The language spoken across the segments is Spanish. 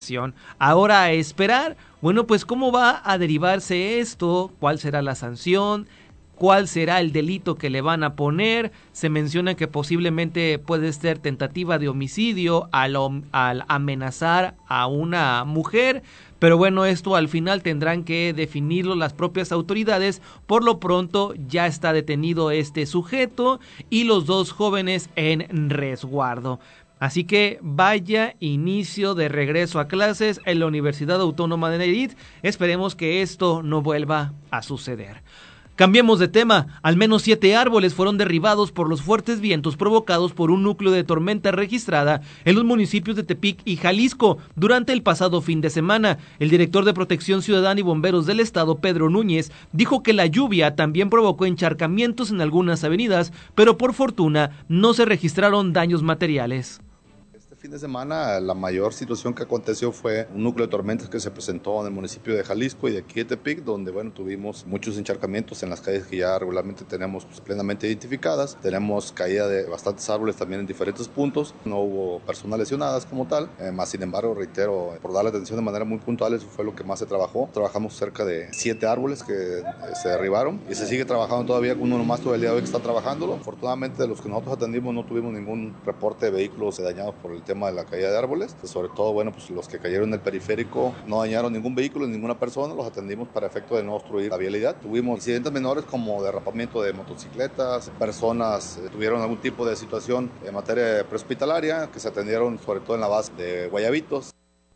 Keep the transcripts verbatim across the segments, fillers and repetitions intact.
Ahora a esperar, bueno, pues cómo va a derivarse esto, cuál será la sanción, cuál será el delito que le van a poner. Se menciona que posiblemente puede ser tentativa de homicidio al, al amenazar a una mujer, pero bueno, esto al final tendrán que definirlo las propias autoridades. Por lo pronto ya está detenido este sujeto y los dos jóvenes en resguardo. Así que vaya inicio de regreso a clases en la Universidad Autónoma de Nayarit. Esperemos que esto no vuelva a suceder. Cambiemos de tema. Al menos siete árboles fueron derribados por los fuertes vientos provocados por un núcleo de tormenta registrada en los municipios de Tepic y Jalisco durante el pasado fin de semana. El director de Protección Ciudadana y Bomberos del Estado, Pedro Núñez, dijo que la lluvia también provocó encharcamientos en algunas avenidas, pero por fortuna no se registraron daños materiales. Fin de semana la mayor situación que aconteció fue un núcleo de tormentas que se presentó en el municipio de Jalisco y de aquí de Tepic, donde bueno, tuvimos muchos encharcamientos en las calles que ya regularmente tenemos pues, plenamente identificadas. Tenemos caída de bastantes árboles también en diferentes puntos. No hubo personas lesionadas como tal, eh, más sin embargo, reitero, por darle atención de manera muy puntual, eso fue lo que más se trabajó. Trabajamos cerca de siete árboles que eh, se derribaron y se sigue trabajando todavía con uno más todo el día de hoy que está trabajándolo. Afortunadamente, de los que nosotros atendimos no tuvimos ningún reporte de vehículos dañados por el tema de la caída de árboles, sobre todo, bueno, pues los que cayeron en el periférico no dañaron ningún vehículo, ninguna persona, los atendimos para efecto de no obstruir la vialidad. Tuvimos incidentes menores como derrapamiento de motocicletas, personas eh, tuvieron algún tipo de situación en materia prehospitalaria que se atendieron sobre todo en la base de Guayabitos.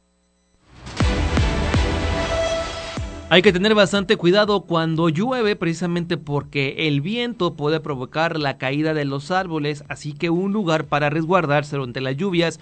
Hay que tener bastante cuidado cuando llueve, precisamente porque el viento puede provocar la caída de los árboles, así que un lugar para resguardarse ante las lluvias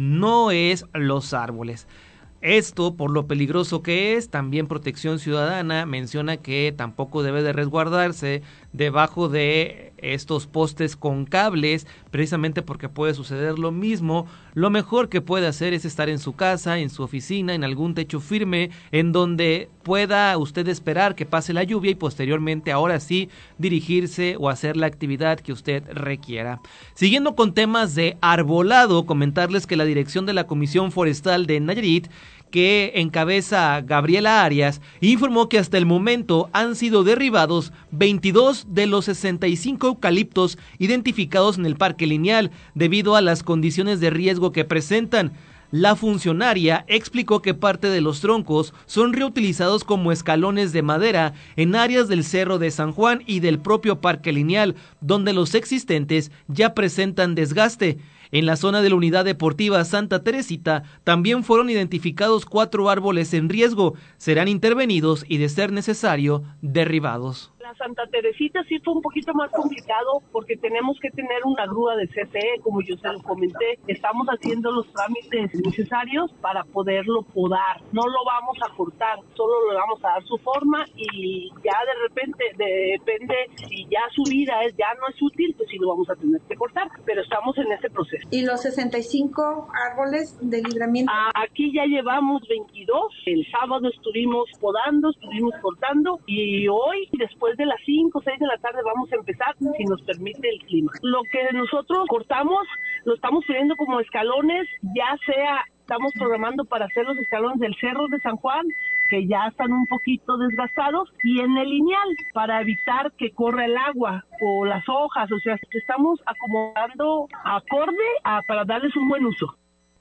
no es los árboles. Esto, por lo peligroso que es, también Protección Ciudadana menciona que tampoco debe de resguardarse debajo de estos postes con cables, precisamente porque puede suceder lo mismo. Lo mejor que puede hacer es estar en su casa, en su oficina, en algún techo firme, en donde pueda usted esperar que pase la lluvia y posteriormente, ahora sí, dirigirse o hacer la actividad que usted requiera. Siguiendo con temas de arbolado, comentarles que la dirección de la Comisión Forestal de Nayarit, que encabeza Gabriela Arias, informó que hasta el momento han sido derribados veintidós de los sesenta y cinco eucaliptos identificados en el Parque Lineal debido a las condiciones de riesgo que presentan. La funcionaria explicó que parte de los troncos son reutilizados como escalones de madera en áreas del Cerro de San Juan y del propio Parque Lineal, donde los existentes ya presentan desgaste. En la zona de la Unidad Deportiva Santa Teresita también fueron identificados cuatro árboles en riesgo. Serán intervenidos y, de ser necesario, derribados. La Santa Teresita sí fue un poquito más complicado porque tenemos que tener una grúa de C F E, como yo se lo comenté. Estamos haciendo los trámites necesarios para poderlo podar. No lo vamos a cortar, solo le vamos a dar su forma y ya de repente, de, depende si ya su vida es, ya no es útil, pues sí lo vamos a tener que cortar, pero estamos en ese proceso. ¿Y los sesenta y cinco árboles de libramiento? Aquí ya llevamos veintidós. El sábado estuvimos podando, estuvimos cortando y hoy, después de las cinco o seis de la tarde, vamos a empezar si nos permite el clima. Lo que nosotros cortamos lo estamos poniendo como escalones, ya sea, estamos programando para hacer los escalones del Cerro de San Juan, que ya están un poquito desgastados, y en el lineal, para evitar que corra el agua o las hojas, o sea, que estamos acomodando acorde a, para darles un buen uso.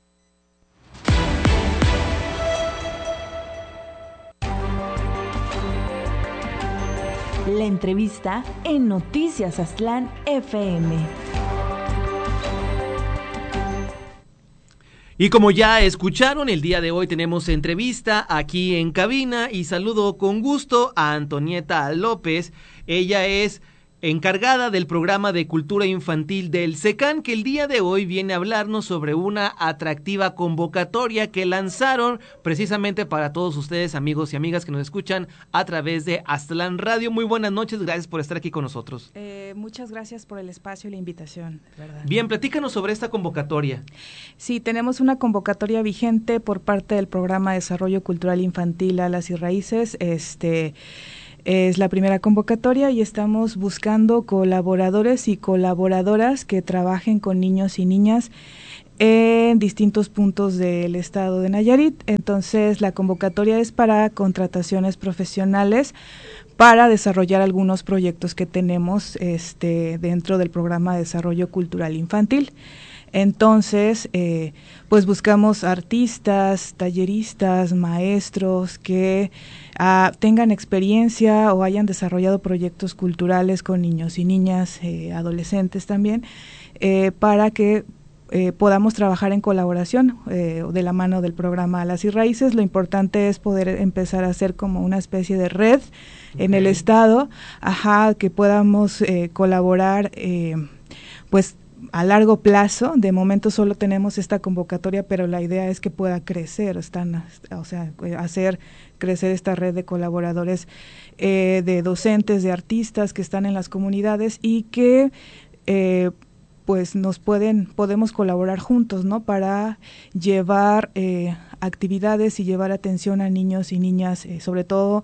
La entrevista en Noticias Aztlán F M. Y como ya escucharon, el día de hoy tenemos entrevista aquí en cabina y saludo con gusto a Antonieta López. Ella es encargada del programa de cultura infantil del SECAN, que el día de hoy viene a hablarnos sobre una atractiva convocatoria que lanzaron precisamente para todos ustedes, amigos y amigas que nos escuchan a través de Aztlán Radio. Muy buenas noches, gracias por estar aquí con nosotros. Eh, muchas gracias por el espacio y la invitación, ¿verdad? Bien, platícanos sobre esta convocatoria. Sí, tenemos una convocatoria vigente por parte del programa de Desarrollo Cultural Infantil Alas y Raíces. Este... Es la primera convocatoria y estamos buscando colaboradores y colaboradoras que trabajen con niños y niñas en distintos puntos del estado de Nayarit. Entonces, la convocatoria es para contrataciones profesionales para desarrollar algunos proyectos que tenemos este, dentro del programa de desarrollo cultural infantil. Entonces, eh, pues buscamos artistas, talleristas, maestros que ah, tengan experiencia o hayan desarrollado proyectos culturales con niños y niñas, eh, adolescentes también, eh, para que Eh, podamos trabajar en colaboración eh, de la mano del programa Alas y Raíces. Lo importante es poder empezar a hacer como una especie de red okay. en el estado, ajá, que podamos eh, colaborar eh, pues a largo plazo. De momento solo tenemos esta convocatoria, pero la idea es que pueda crecer, están, o sea, hacer crecer esta red de colaboradores, eh, de docentes, de artistas que están en las comunidades y que eh, pues nos pueden, podemos colaborar juntos, ¿no? Para llevar eh, actividades y llevar atención a niños y niñas, eh, sobre todo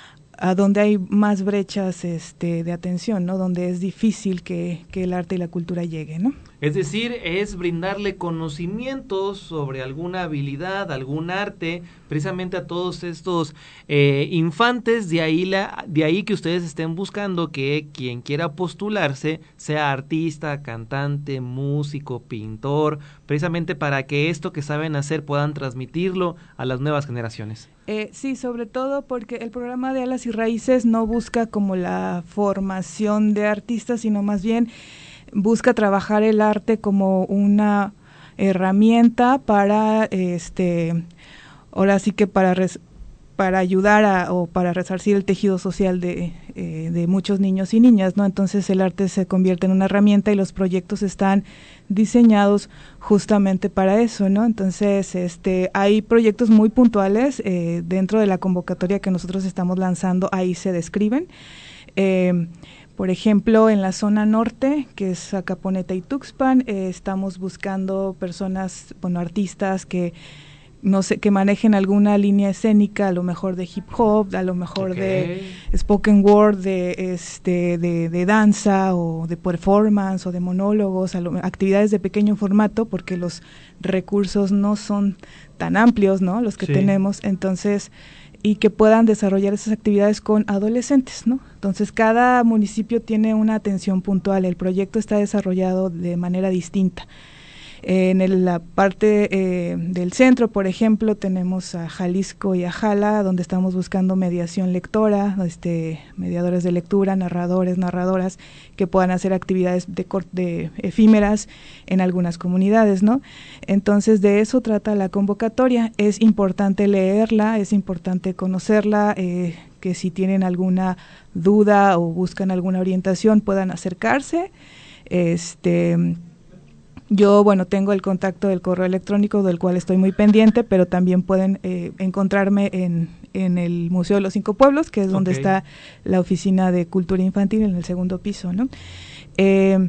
a donde hay más brechas este, de atención, ¿no? Donde es difícil que, que el arte y la cultura llegue, ¿no? Es decir, es brindarle conocimientos sobre alguna habilidad, algún arte, precisamente a todos estos eh, infantes, de ahí, la, de ahí que ustedes estén buscando que quien quiera postularse sea artista, cantante, músico, pintor, precisamente para que esto que saben hacer puedan transmitirlo a las nuevas generaciones. Eh, sí, sobre todo porque el programa de Alas y Raíces no busca como la formación de artistas, sino más bien busca trabajar el arte como una herramienta para, este, ahora sí que para res, para ayudar a, o para resarcir el tejido social de, eh, de muchos niños y niñas, ¿no? Entonces el arte se convierte en una herramienta y los proyectos están diseñados justamente para eso, ¿no? Entonces, este, hay proyectos muy puntuales eh, dentro de la convocatoria que nosotros estamos lanzando, ahí se describen. Eh, Por ejemplo, en la zona norte, que es Acaponeta y Tuxpan, eh, estamos buscando personas, bueno, artistas que no sé, que manejen alguna línea escénica, a lo mejor de hip hop, a lo mejor okay. de spoken word, de este, de, de danza o de performance o de monólogos, a lo, actividades de pequeño formato, porque los recursos no son tan amplios, ¿no? Los que sí. tenemos, entonces, y que puedan desarrollar esas actividades con adolescentes, ¿no? Entonces, cada municipio tiene una atención puntual, el proyecto está desarrollado de manera distinta. Eh, en el, la parte eh, del centro, por ejemplo, tenemos a Jalisco y a Jala, donde estamos buscando mediación lectora, este, mediadores de lectura, narradores, narradoras, que puedan hacer actividades de, de efímeras en algunas comunidades, ¿no? Entonces, de eso trata la convocatoria. Es importante leerla, es importante conocerla, eh, que si tienen alguna duda o buscan alguna orientación puedan acercarse. Este... Yo, bueno, tengo el contacto del correo electrónico del cual estoy muy pendiente, pero también pueden eh, encontrarme en, en el Museo de los Cinco Pueblos, que es donde okay. está la oficina de cultura infantil en el segundo piso, ¿no? Eh,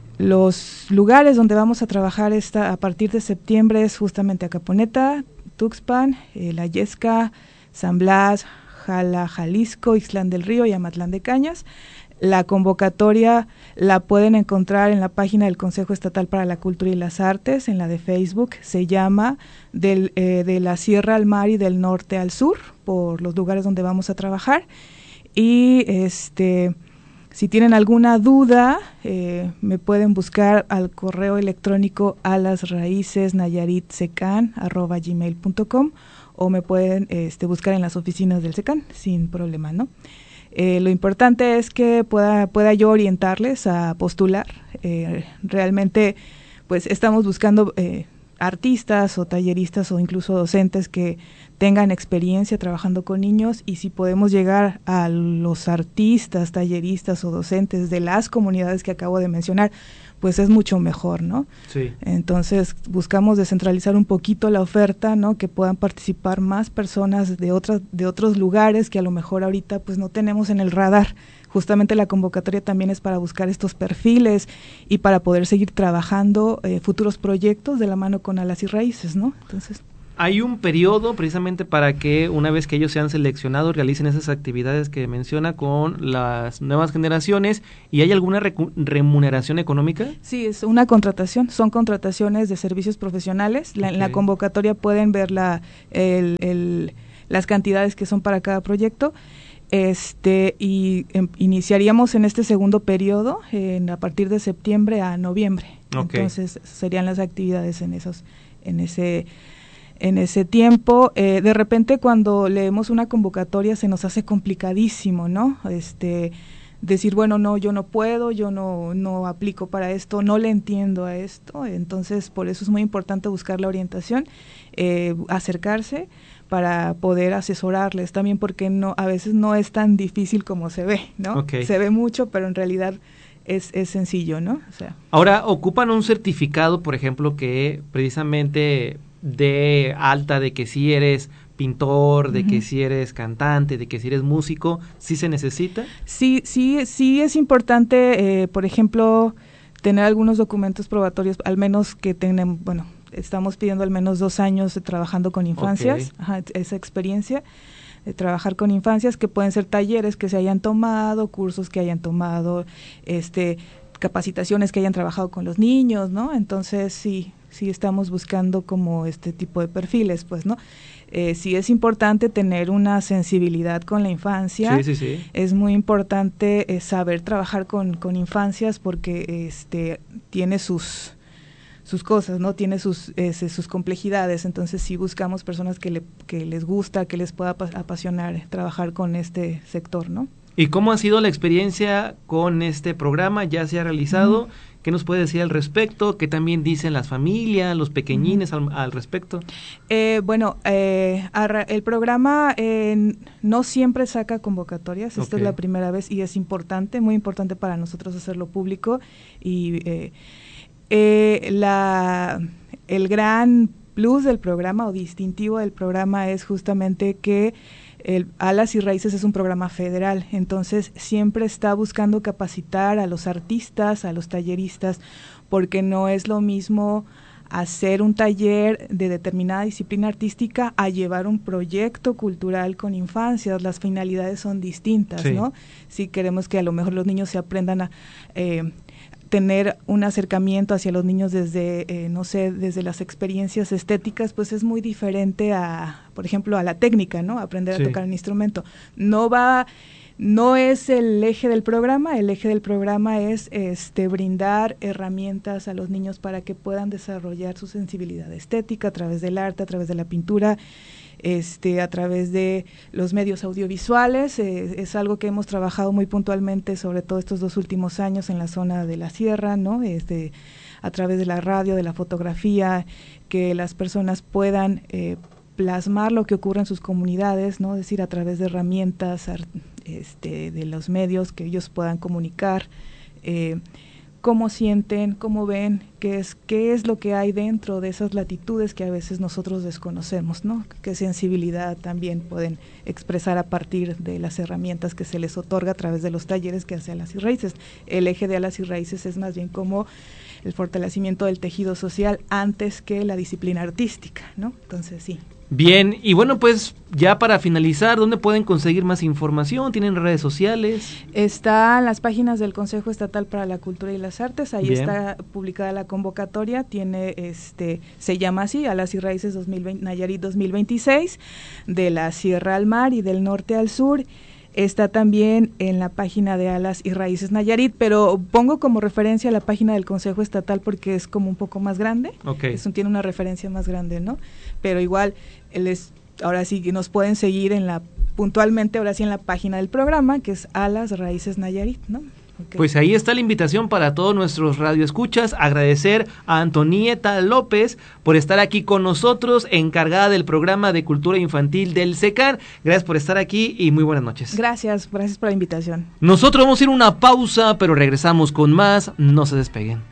los lugares donde vamos a trabajar esta, a partir de septiembre es justamente Acaponeta, Tuxpan, eh, La Yesca, San Blas, Jala, Jalisco, Ixtlán del Río y Amatlán de Cañas. La convocatoria la pueden encontrar en la página del Consejo Estatal para la Cultura y las Artes, en la de Facebook, se llama del, eh, de la Sierra al Mar y del Norte al Sur, por los lugares donde vamos a trabajar, y este si tienen alguna duda, eh, me pueden buscar al correo electrónico alasraicesnayaritsecan arroba gmail punto com o me pueden este, buscar en las oficinas del SECAN sin problema, ¿no? Eh, lo importante es que pueda, pueda yo orientarles a postular. Eh, realmente, pues estamos buscando eh, artistas o talleristas o incluso docentes que tengan experiencia trabajando con niños, y si podemos llegar a los artistas, talleristas o docentes de las comunidades que acabo de mencionar, pues es mucho mejor, ¿no? Sí. Entonces buscamos descentralizar un poquito la oferta, ¿no? Que puedan participar más personas de otras de otros lugares que a lo mejor ahorita pues no tenemos en el radar. Justamente la convocatoria también es para buscar estos perfiles y para poder seguir trabajando eh, futuros proyectos de la mano con Alas y Raíces, ¿no? Entonces ¿Hay un periodo precisamente para que una vez que ellos sean seleccionados realicen esas actividades que menciona con las nuevas generaciones y hay alguna recu- remuneración económica? Sí, es una contratación, son contrataciones de servicios profesionales. La, okay. En la convocatoria pueden ver la, el, el, las cantidades que son para cada proyecto. Este y em, iniciaríamos en este segundo periodo en, a partir de septiembre a noviembre. Okay. Entonces serían las actividades en esos en ese en ese tiempo. Eh, de repente cuando leemos una convocatoria se nos hace complicadísimo, ¿no? Este decir, bueno, no, yo no puedo, yo no no aplico para esto, no le entiendo a esto. Entonces por eso es muy importante buscar la orientación, eh, acercarse para poder asesorarles, también porque no a veces no es tan difícil como se ve, ¿no? Okay. Se ve mucho, pero en realidad es, es sencillo, ¿no? O sea. Ahora, ¿ocupan un certificado, por ejemplo, que precisamente dé alta de que sí eres pintor, de uh-huh. que sí eres cantante, de que sí eres músico? ¿Sí se necesita? Sí, sí, sí es importante, eh, por ejemplo, tener algunos documentos probatorios, al menos que tengan, bueno, estamos pidiendo al menos dos años de trabajando con infancias, okay. Ajá, esa experiencia de trabajar con infancias, que pueden ser talleres que se hayan tomado, cursos que hayan tomado, este, capacitaciones que hayan trabajado con los niños, ¿no? Entonces sí, sí estamos buscando como este tipo de perfiles, pues, ¿no? Eh, sí es importante tener una sensibilidad con la infancia. Sí, sí, sí. Es muy importante eh, saber trabajar con, con infancias porque este tiene sus sus cosas, ¿no? Tiene sus ese, sus complejidades, entonces sí buscamos personas que le que les gusta, que les pueda apasionar trabajar con este sector, ¿no? ¿Y cómo ha sido la experiencia con este programa? ¿Ya se ha realizado? Uh-huh. ¿Qué nos puede decir al respecto? ¿Qué también dicen las familias, los pequeñines uh-huh. al, al respecto? Eh, bueno, eh, el programa eh, no siempre saca convocatorias, esta okay. es la primera vez y es importante, muy importante para nosotros hacerlo público y eh, eh, la el gran plus del programa o distintivo del programa es justamente que el Alas y Raíces es un programa federal, entonces siempre está buscando capacitar a los artistas, a los talleristas, porque no es lo mismo hacer un taller de determinada disciplina artística a llevar un proyecto cultural con infancias. Las finalidades son distintas, sí. ¿no? Si queremos que a lo mejor los niños se aprendan a eh, tener un acercamiento hacia los niños desde, eh, no sé, desde las experiencias estéticas, pues es muy diferente a, por ejemplo, a la técnica, ¿no? Aprender sí. a tocar un instrumento. No va, no es el eje del programa, el eje del programa es este brindar herramientas a los niños para que puedan desarrollar su sensibilidad estética a través del arte, a través de la pintura, Este, a través de los medios audiovisuales. Eh, es algo que hemos trabajado muy puntualmente, sobre todo estos dos últimos años en la zona de la sierra, ¿no? Este, a través de la radio, de la fotografía, que las personas puedan eh, plasmar lo que ocurre en sus comunidades, ¿no? Es decir, a través de herramientas, este, de los medios, que ellos puedan comunicar eh, cómo sienten, cómo ven, qué es qué es lo que hay dentro de esas latitudes que a veces nosotros desconocemos, ¿no? Qué sensibilidad también pueden expresar a partir de las herramientas que se les otorga a través de los talleres que hace Alas y Raíces. El eje de Alas y Raíces es más bien como el fortalecimiento del tejido social antes que la disciplina artística, ¿no? Entonces, sí. Bien, y bueno, pues ya para finalizar, ¿dónde pueden conseguir más información? ¿Tienen redes sociales? Están las páginas del Consejo Estatal para la Cultura y las Artes, ahí Bien. Está publicada la convocatoria, tiene este se llama así, Alas y Raíces dos mil veinte, Nayarit dos mil veintiséis, de la Sierra al Mar y del norte al sur. Está también en la página de Alas y Raíces Nayarit, pero pongo como referencia la página del Consejo Estatal porque es como un poco más grande, okay. es un, tiene una referencia más grande, ¿no? Pero igual, les, ahora sí que nos pueden seguir en la puntualmente, ahora sí en la página del programa, que es Alas Raíces Nayarit, ¿no? Okay. Pues ahí está la invitación para todos nuestros radioescuchas. Agradecer a Antonieta López por estar aquí con nosotros, encargada del programa de cultura infantil del SECAR. Gracias por estar aquí y muy buenas noches. Gracias, gracias por la invitación. Nosotros vamos a ir a una pausa, pero regresamos con más. No se despeguen.